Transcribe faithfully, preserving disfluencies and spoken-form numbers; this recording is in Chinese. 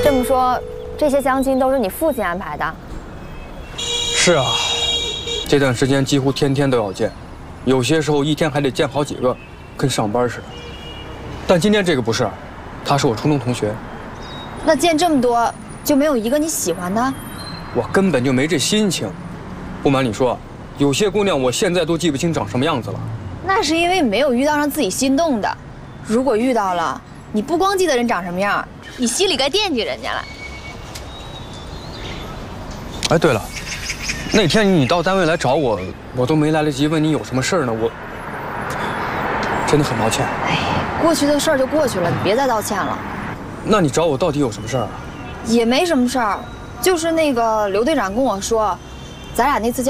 这么说，这些相亲都是你父亲安排的？ 是啊，这段时间几乎天天都要见，有些时候一天还得见好几个，跟上班似的。但今天这个不是，他是我初中同学。 那见这么多，就没有一个你喜欢的？ 我根本就没这心情。不瞒你说，有些姑娘我现在都记不清长什么样子了。 那是因为没有遇到让自己心动的。如果遇到了，你不光记得人长什么样，你心里该惦记人家了。 哎，对了，那天你到单位来找我，我都没来得及问你有什么事儿呢，我真的很抱歉。 哎，过去的事儿就过去了，你别再道歉了。 那你找我到底有什么事儿啊？ 也没什么事儿，就是那个刘队长跟我说，咱俩那次。